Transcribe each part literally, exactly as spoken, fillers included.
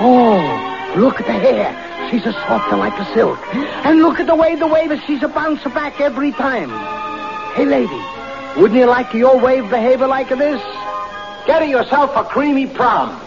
Oh, look at the hair. She's a softer like a silk. And look at the way the waver, she's a bouncer back every time. Hey, lady, wouldn't you like your wave behavior like this? Get her yourself a creamy prom.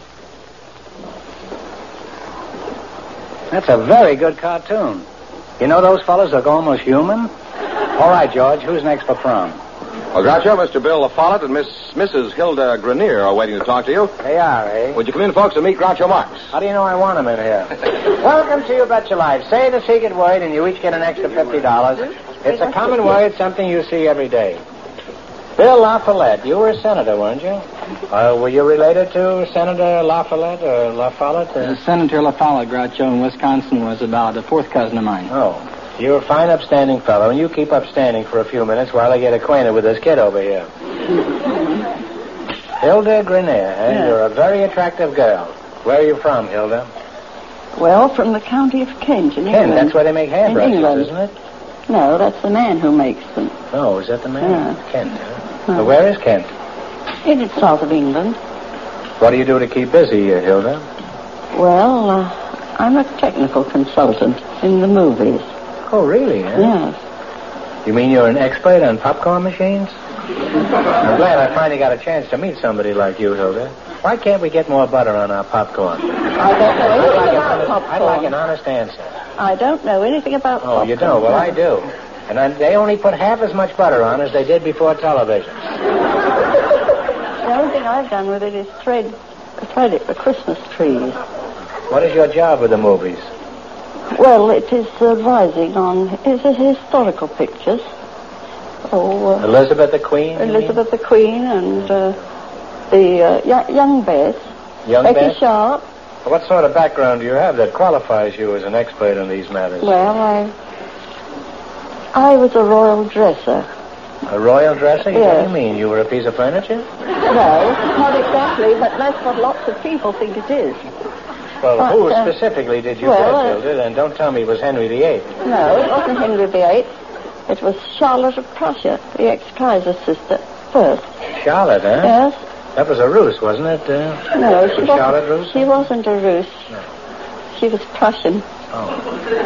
That's a very good cartoon. You know those fellas look almost human? All right, George, who's next for prom? Well, Groucho, Mister Bill La Follette and Miss Missus Hilda Grenier are waiting to talk to you. They are, eh? Would you come in, folks, and meet Groucho Marx? How do you know I want them in here? Welcome to You Bet Your Life. Say the secret word, and you each get an extra fifty dollars. It's a common word, something you see every day. Bill La Follette, you were a senator, weren't you? Uh, were you related to Senator La Follette or La Follette? Or... Uh, Senator La Follette, Groucho, in Wisconsin, was about a fourth cousin of mine. Oh. You're a fine, upstanding fellow, and you keep upstanding for a few minutes while I get acquainted with this kid over here. Hilda Grenier, eh? Yeah. You're a very attractive girl. Where are you from, Hilda? Well, from the county of Kent in Kent, England. That's where they make hairbrushes, isn't it? No, that's the man who makes them. Oh, is that the man? Yeah. Kent, huh? No. So where is Kent? In the south of England. What do you do to keep busy, uh, Hilda? Well, uh, I'm a technical consultant in the movies. Oh, really? Eh? Yes. You mean you're an expert on popcorn machines? I'm glad I finally got a chance to meet somebody like you, Hilda. Why can't we get more butter on our popcorn? I don't know anything like about honest, popcorn. I'd like an honest answer. I don't know anything about oh, popcorn. Oh, you don't? Well, I do. And I, they only put half as much butter on as they did before television. The only thing I've done with it is thread, thread it for Christmas trees. What is your job with the movies? Well, it is advising on it is historical pictures. Oh, uh, Elizabeth the Queen? Elizabeth the Queen and uh, the uh, y- young Bess. Young Becky Bess? Sharp. What sort of background do you have that qualifies you as an expert in these matters? Well, I I was a royal dresser. A royal dresser? Yes. What do you mean? You were a piece of furniture? No, not exactly, but that's what lots of people think it is. Well, but, who uh, specifically did you well, dress, Hilda? And don't tell me it was Henry the Eighth. No, it wasn't Henry the Eighth. It was Charlotte of Prussia, the ex-Kaiser's sister, first. Charlotte, huh? Yes. That was a ruse, wasn't it? Uh, no, she was wasn't. Charlotte Ruse? She wasn't a ruse. No. She was Prussian. Oh.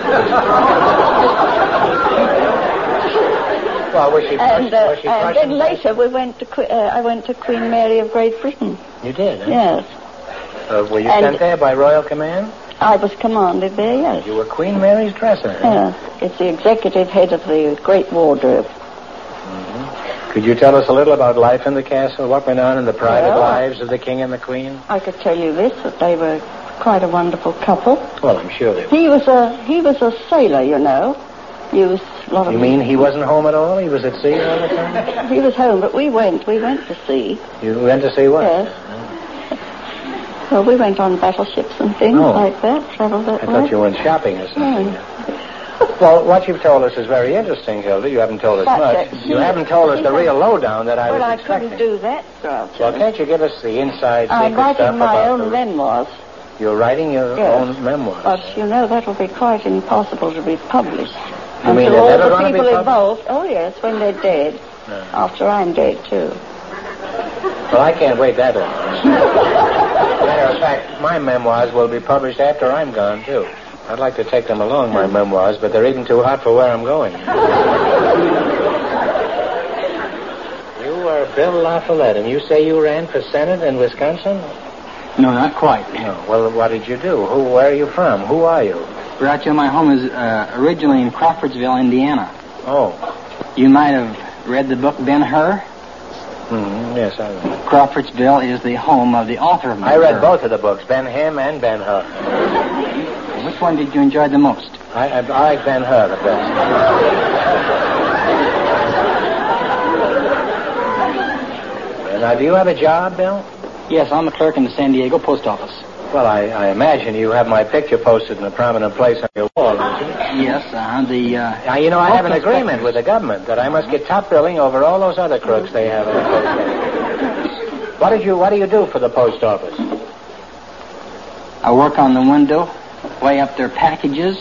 Well, was she Prussian? And, uh, was she and Prussian? then later we went to que- uh, I went to Queen Mary of Great Britain. You did, huh? Yes. Uh, were you and sent there by royal command? I was commanded there, yes. You were Queen Mary's dresser, huh? Yes. It's the executive head of the Great Wardrobe. Mm-hmm. Could you tell us a little about life in the castle? What went on in the private well, lives of the king and the queen? I could tell you this, that they were quite a wonderful couple. Well, I'm sure they were. He was a he was a sailor, you know. Used a lot of. You mean he wasn't home at all? He was at sea all the time? He was home, but we went. We went to sea. You went to see what? Yes. Well, we went on battleships and things oh. like that. Traveled that I way. thought you went shopping or something. Yeah. Well, what you've told us is very interesting, Hilda. You haven't told us But, much. uh, you haven't told us the real lowdown that I well, was I expecting. couldn't do that, Groucho. Well, can't you give us the inside secret I'm writing stuff my about own the... memoirs. You're writing your Yes. own memoirs. But, you know, that will be quite impossible to be published. You mean Until they're all never the gonna be people published? involved... Oh, yes, when they're dead. No. After I'm dead, too. Well, I can't wait that long. Matter of fact, my memoirs will be published after I'm gone, too. I'd like to take them along, my memoirs, but they're even too hot for where I'm going. You are Bill La Follette, and you say you ran for Senate in Wisconsin? No, not quite. No. Well, what did you do? Who? Where are you from? Who are you? Groucho, my home is uh, originally in Crawfordsville, Indiana. Oh. You might have read the book Ben-Hur. Mm-hmm. Yes, I read. Crawfordsville is the home of the author of Ben-Hur. I read both of the books, Ben-Him and Ben-Hur. Which one did you enjoy the most? I, I, I like Ben-Hur the best. Now, do you have a job, Bill? Yes, I'm a clerk in the San Diego post office. Well, I, I imagine you have my picture posted in a prominent place on your wall, don't you? Yes, uh, the... Uh, now, you know, I have an postal agreement with the government that I must get top billing over all those other crooks they have in the post office. What did you, what do you do for the post office? I work on the window, weigh up their packages,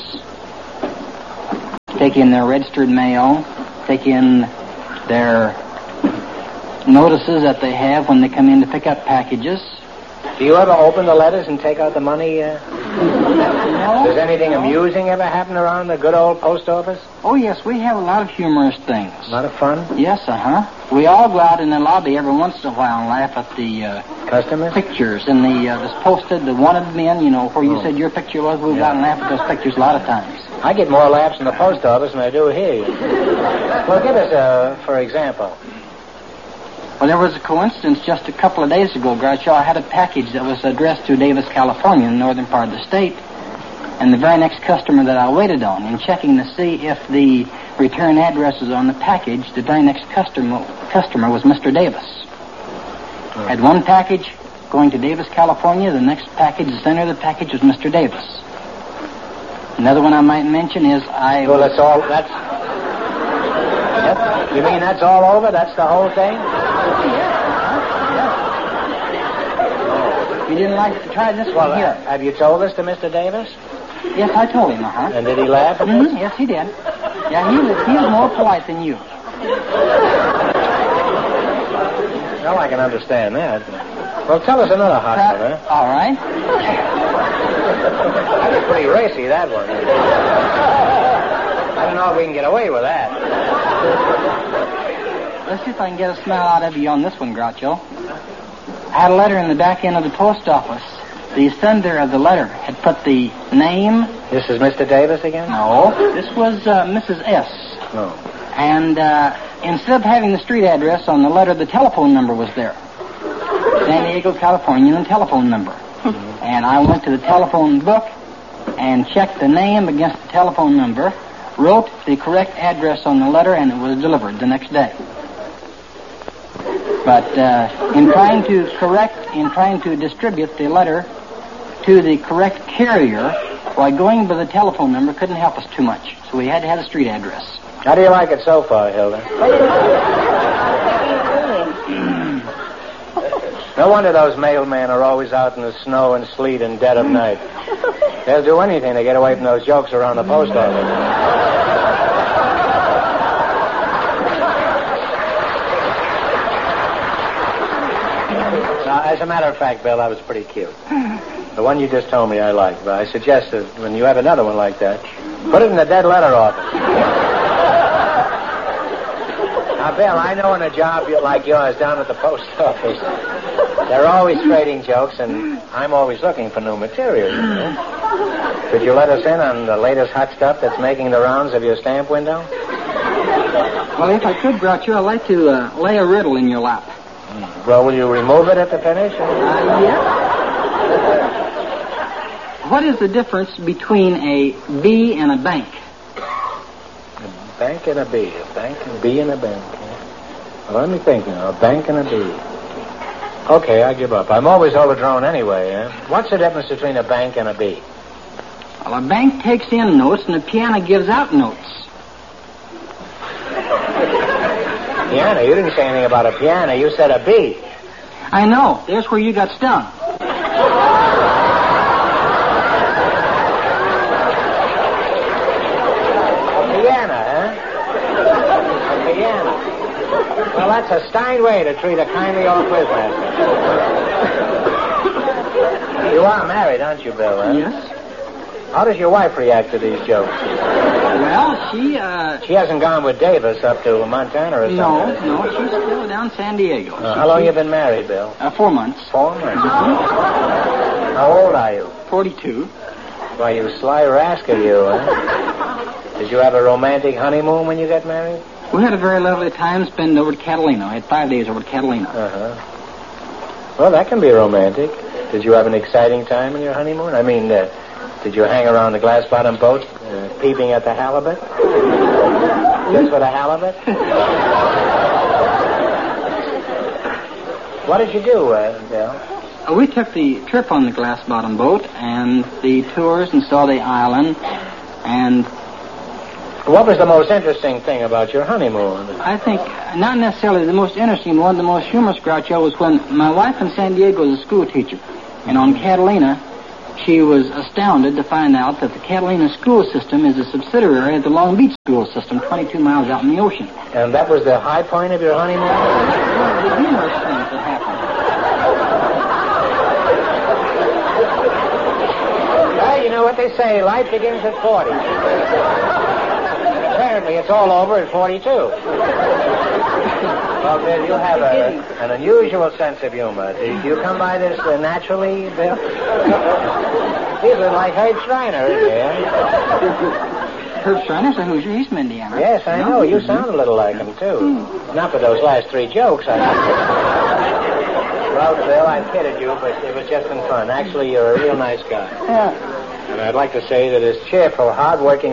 take in their registered mail, take in their notices that they have when they come in to pick up packages, Do you ever open the letters and take out the money? Uh... No. Does anything amusing ever happen around the good old post office? Oh, yes, we have a lot of humorous things. A lot of fun? Yes, uh-huh. We all go out in the lobby every once in a while and laugh at the uh, customers pictures and the uh, that's posted, the wanted men, you know, where you oh. said your picture was. We go out and laugh at those pictures a lot of times. I get more laughs in the post office than I do here. Well, give us a, for example. Well, there was a coincidence just a couple of days ago, Groucho. I had a package that was addressed to Davis, California, in the northern part of the state. And the very next customer that I waited on, in checking to see if the return address was on the package, the very next customer customer was Mister Davis. Oh. Had one package going to Davis, California. The next package, the center of the package, was Mister Davis. Another one I might mention is I... Well, that's all... That's... That, you mean that's all over? That's the whole thing? You didn't like to try this well, one here. Uh, have you told this to Mister Davis? Yes, I told him, uh-huh. And did he laugh at mm-hmm. this? Yes, he did. Yeah, he was, he was more polite than you. Well, I can understand that. Well, tell us another hot uh, one, huh? All right. That was pretty racy, that one. I don't know if we can get away with that. Let's see if I can get a smile out of you on this one, Groucho. I had a letter in the back end of the post office. The sender of the letter had put the name... This is Mister Davis again? No. This was uh, Missus S. Oh. And uh, instead of having the street address on the letter, the telephone number was there. San Diego, California, and the telephone number. Mm-hmm. And I went to the telephone book and checked the name against the telephone number, wrote the correct address on the letter, and it was delivered the next day. But uh, in trying to correct, in trying to distribute the letter to the correct carrier, why, going by the telephone number couldn't help us too much. So we had to have a street address. How do you like it so far, Hilda? No wonder those mailmen are always out in the snow and sleet and dead of night. They'll do anything to get away from those jokes around the post office. Now, as a matter of fact, Bill, that was pretty cute. The one you just told me I liked, but I suggest that when you have another one like that, put it in the dead letter office. Now, Bill, I know in a job like yours down at the post office, they're always trading jokes, and I'm always looking for new material. You know? Could you let us in on the latest hot stuff that's making the rounds of your stamp window? Well, if I could, Groucho, I'd like to uh, lay a riddle in your lap. Well, will you remove it at the finish? Uh, yeah. What is the difference between a bee and a bank? A bank and a bee. A bank and a bee and a bank. Well, let me think now. A bank and a bee. Okay, I give up. I'm always overdrawn anyway, eh? What's the difference between a bank and a bee? Well, a bank takes in notes and a piano gives out notes. Piano? You didn't say anything about a piano. You said a bee. I know. There's where you got stung. A piano, huh? A piano. Well, that's a Steinway to treat a kindly old quizmaster. You are married, aren't you, Bill? Huh? Yes. How does your wife react to these jokes? Well, she, uh... She hasn't gone with Davis up to Montana or something? No, no, she's still down San Diego. Uh, how long she... you been married, Bill? Uh, four months. Four months? Mm-hmm. How old are you? Forty-two. Why, you sly rascal, you, huh? Did you have a romantic honeymoon when you got married? We had a very lovely time spent over at Catalina. I had five days over at Catalina. Uh-huh. Well, that can be romantic. Did you have an exciting time in your honeymoon? I mean, uh... did you hang around the glass-bottom boat, uh, peeping at the halibut? Just for the halibut? What did you do, uh, Bill? Uh, we took the trip on the glass-bottom boat and the tours and saw the island, and... What was the most interesting thing about your honeymoon? I think not necessarily the most interesting one. The most humorous, Groucho, was when my wife in San Diego was a school teacher, and on Catalina... she was astounded to find out that the Catalina school system is a subsidiary of the Long Beach school system, twenty-two miles out in the ocean. And that was the high point of your honeymoon? One of the humorous things that happened. they say, life begins at forty. Apparently, it's all over at forty-two. Well, Bill, you have a, an unusual sense of humor. Do you come by this uh, naturally, Bill? These are like Herb Schreiner, isn't he? Herb Schreiner's a Hoosier. He's from Indiana. Yes, I know. You sound a little like him, too. Not for those last three jokes, I Well, Bill, I kidded you, but it was just in fun. Actually, you're a real nice guy. Yeah. And I'd like to say that as cheerful, hard-working